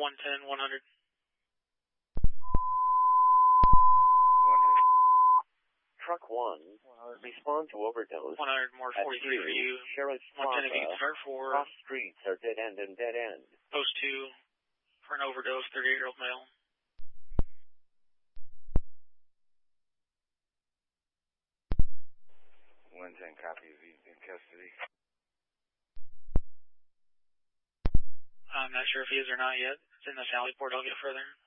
110, 100. 100. Truck 1, respond to overdose. 100, more 43 for you. Sheriff's 110 if you Plaza. can start 4. Cross streets are dead end and dead end. Post 2 for an overdose, 38-year-old male. 110 copies, he's in custody. I'm not sure if he is or not yet. It's in the Sallyport. I'll get further.